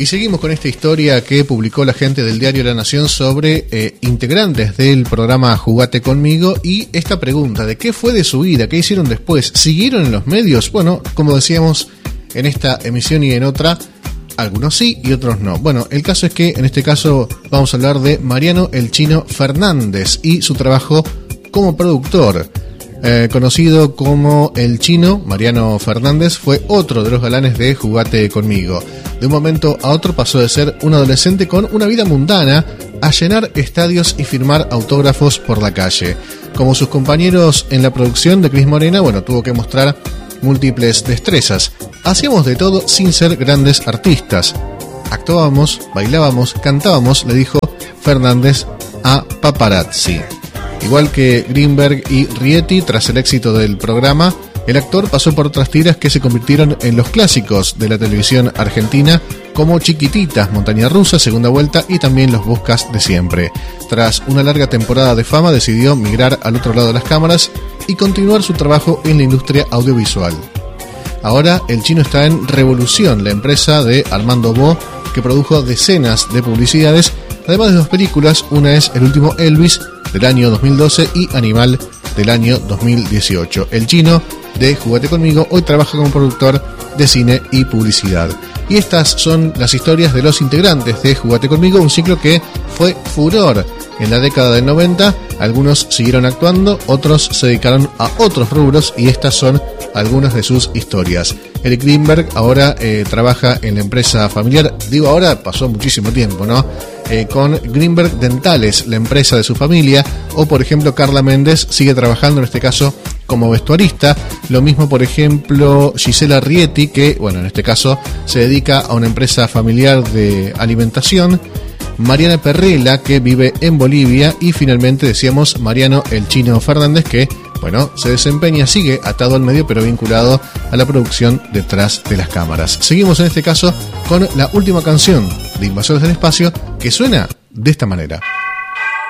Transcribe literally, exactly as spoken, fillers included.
Y seguimos con esta historia que publicó la gente del diario La Nación sobre eh, integrantes del programa Jugate Conmigo y esta pregunta de qué fue de su vida, qué hicieron después, ¿siguieron en los medios? Bueno, como decíamos en esta emisión y en otra, algunos sí y otros no. Bueno, el caso es que en este caso vamos a hablar de Mariano el Chino Fernández y su trabajo como productor. Eh, conocido como El Chino, Mariano Fernández fue otro de los galanes de Jugate Conmigo. De un momento a otro pasó de ser un adolescente con una vida mundana a llenar estadios y firmar autógrafos por la calle. Como sus compañeros en la producción de Cris Morena, bueno, tuvo que mostrar múltiples destrezas. Hacíamos de todo sin ser grandes artistas. Actuábamos, bailábamos, cantábamos, le dijo Fernández a Paparazzi. Igual que Greenberg y Rieti, tras el éxito del programa, el actor pasó por otras tiras que se convirtieron en los clásicos de la televisión argentina, como Chiquititas, Montaña Rusa, Segunda Vuelta y también Los Buscas de Siempre. Tras una larga temporada de fama, decidió migrar al otro lado de las cámaras y continuar su trabajo en la industria audiovisual. Ahora el Chino está en Revolución, la empresa de Armando Bo, que produjo decenas de publicidades, además de dos películas, una es El Último Elvis, del año dos mil doce, y Animal, del año dos mil dieciocho. El Chino de Jugate Conmigo hoy trabaja como productor de cine y publicidad. Y estas son las historias de los integrantes de Jugate Conmigo, un ciclo que fue furor en la década del noventa. Algunos siguieron actuando, otros se dedicaron a otros rubros y estas son algunas de sus historias. Eric Greenberg ahora eh, trabaja en la empresa familiar, digo ahora, pasó muchísimo tiempo, ¿no? Eh, con Greenberg Dentales, la empresa de su familia, o por ejemplo Carla Méndez sigue trabajando en este caso como vestuarista, lo mismo por ejemplo Gisela Rieti, que bueno, en este caso se dedica a una empresa familiar de alimentación, Mariana Perrela, que vive en Bolivia, y finalmente decíamos Mariano el Chino Fernández, que bueno, se desempeña, sigue atado al medio pero vinculado a la producción detrás de las cámaras. Seguimos en este caso con la última canción de Invasores del Espacio, que suena de esta manera.